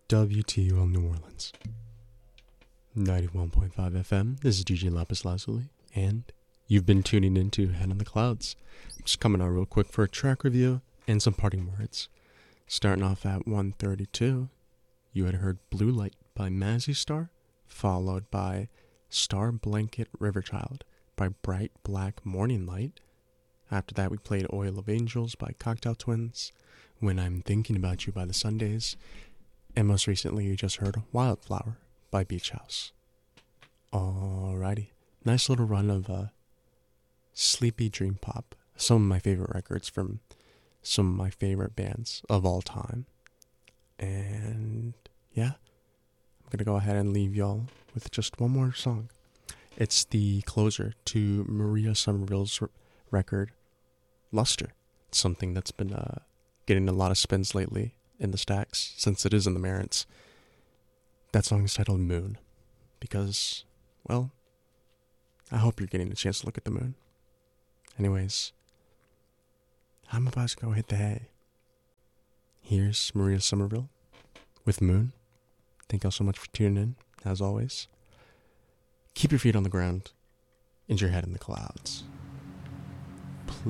WTUL New Orleans, 91.5 FM. This is DJ Lapis Lazuli, and you've been tuning into Head on the Clouds. I'm just coming on real quick for a track review and some parting words. Starting off at 1:32, you had heard Blue Light by Mazzy Star, followed by Star Blanket Riverchild by Bright Black Morning Light. After that, we played Oil of Angels by Cocktail Twins, When I'm Thinking About You by the Sundays, and most recently you just heard Wildflower by Beach House. Alrighty, nice little run of sleepy dream pop. Some of my favorite records from some of my favorite bands of all time. And yeah, I'm going to go ahead and leave y'all with just one more song. It's the closer to Maria Somerville's record, Luster. It's something that's been getting a lot of spins lately in the stacks, since it is in the Marants. That song is titled Moon, because, well, I hope you're getting a chance to look at the moon. Anyways, I'm about to go hit the hay. Here's Maria Somerville with Moon. Thank y'all so much for tuning in, as always. Keep your feet on the ground and your head in the clouds.